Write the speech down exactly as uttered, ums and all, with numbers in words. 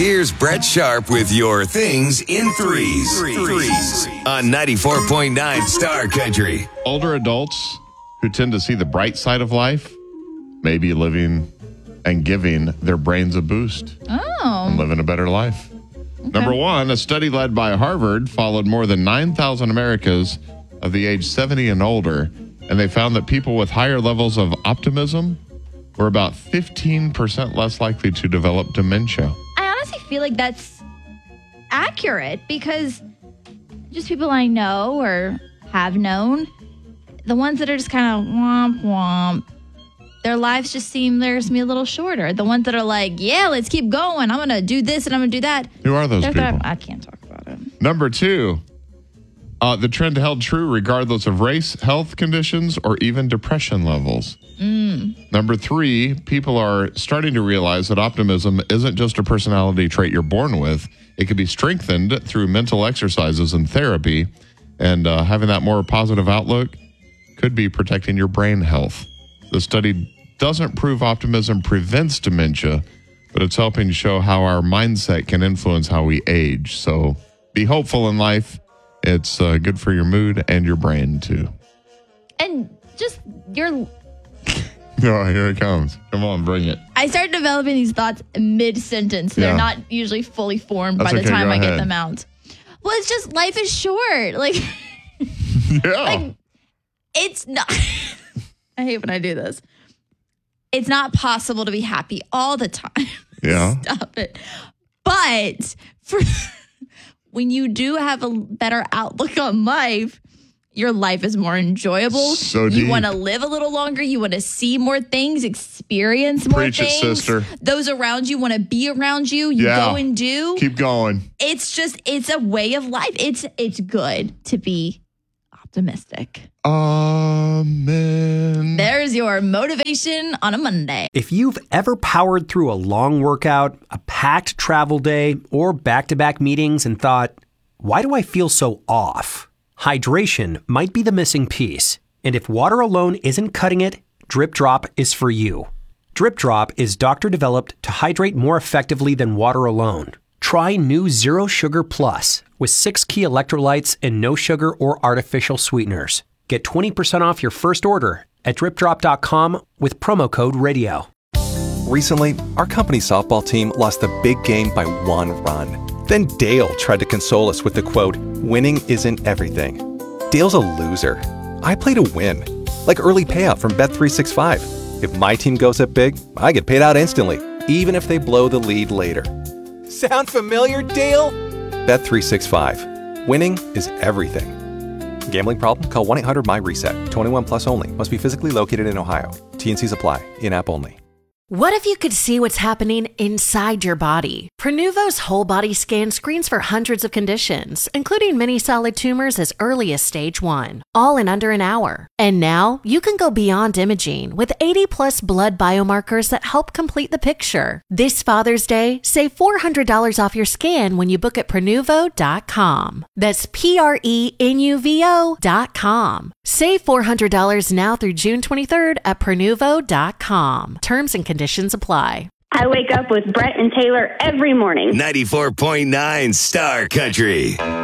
Here's Brett Sharp with your things in threes. Threes on ninety-four point nine Star Country. Older adults who tend to see the bright side of life may be living and giving their brains a boost. Oh. And living a better life. Okay. Number one, a study led by Harvard followed more than nine thousand Americans of the age seventy and older, and they found that people with higher levels of optimism were about fifteen percent less likely to develop dementia. I honestly feel like that's accurate because just people I know or have known, the ones that are just kind of womp womp, their lives just seem they're to be a little shorter. The ones that are like, yeah, let's keep going. I'm going to do this and I'm going to do that. Who are those people? I can't talk about it. Number two, uh, the trend held true regardless of race, health conditions, or even depression levels. Mm. Number three, people are starting to realize that optimism isn't just a personality trait you're born with. It can be strengthened through mental exercises and therapy. And uh, having that more positive outlook could be protecting your brain health. The study doesn't prove optimism prevents dementia, but it's helping to show how our mindset can influence how we age. So be hopeful in life. It's uh, good for your mood and your brain, too. And just your... Oh, here it comes. Come on, bring it. I start developing these thoughts mid-sentence. They're yeah. not usually fully formed That's by the okay, time I ahead. get them out. Well, it's just life is short. Like, yeah. like it's not... I hate when I do this. It's not possible to be happy all the time. Yeah. Stop it. But for when you do have a better outlook on life, your life is more enjoyable. So deep. You want to live a little longer. You want to see more things, experience more Preach things. It, sister. Those around you want to be around you. You yeah. go and do. Keep going. It's just, it's a way of life. It's it's good to be optimistic. Amen. There's your motivation on a Monday. If you've ever powered through a long workout, a packed travel day, or back-to-back meetings and thought, why do I feel so off? Hydration might be the missing piece. And if water alone isn't cutting it, Drip Drop is for you. Drip Drop is doctor-developed to hydrate more effectively than water alone. Try new Zero Sugar Plus with six key electrolytes and no sugar or artificial sweeteners. Get twenty percent off your first order at drip drop dot com with promo code radio. Recently, our company softball team lost the big game by one run. Then Dale tried to console us with the quote, winning isn't everything. Dale's a loser. I play to win. Like early payout from Bet three sixty-five. If my team goes up big, I get paid out instantly, even if they blow the lead later. Sound familiar, Dale? Bet three sixty-five. Winning is everything. Gambling problem? Call one eight hundred my reset. twenty-one plus only. Must be physically located in Ohio. T and C's apply. In-app only. What if you could see what's happening inside your body? Prenuvo's whole body scan screens for hundreds of conditions, including many solid tumors as early as stage one, all in under an hour. And now you can go beyond imaging with eighty plus blood biomarkers that help complete the picture. This Father's Day, save four hundred dollars off your scan when you book at Prenuvo dot com. That's P R E N U V O dot com. Save four hundred dollars now through June twenty-third at Prenuvo dot com. Terms and conditions apply. I wake up with Brett and Taylor every morning. ninety-four point nine Star Country.